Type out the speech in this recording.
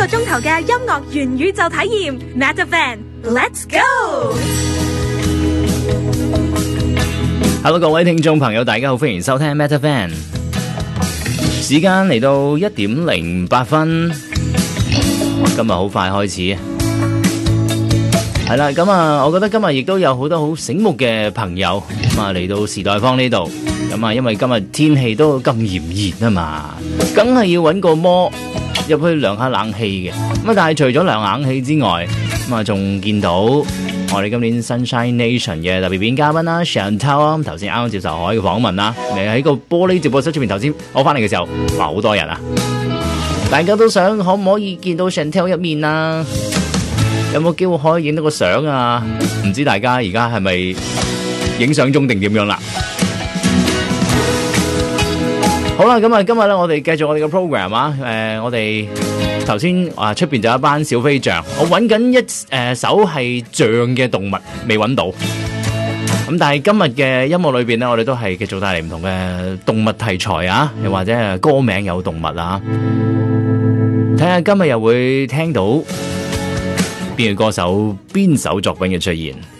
個鐘頭嘅音樂元宇宙體驗 Metavan，Let's go！Hello， 各位聽眾朋友，大家好，歡迎收聽 Metavan。時間嚟到1:08，今日好快開始。係啦，咁我覺得今日亦都有好多好醒目嘅朋友嚟到時代坊呢度。因為今日天氣都咁炎熱啊嘛，梗係要揾個摩入去涼下冷氣嘅。但係除咗涼冷氣之外，仲見到我哋今年 Sunshine Nation 嘅特別演嘉賓啦 Chantel， 頭先啱接受海嘅訪問啦，你喺個玻璃直播室出面，頭先我翻嚟嘅時候，哇，好多人啊！大家都想可唔可以見到 Chantel 一面啊？有冇機會可以影到個相啊？唔知大家而家係咪影相中定點樣啦？好啦，咁今日咧，我哋繼續我哋嘅 program 啊。我哋頭先出邊就有一班小飛象，我揾緊一首係象嘅動物，未揾到。咁但係今日嘅音樂裏邊咧，我哋都係繼續帶嚟唔同嘅動物題材啊，又或者係歌名有動物啊。睇下今日又會聽到邊個歌手邊首作品嘅出現。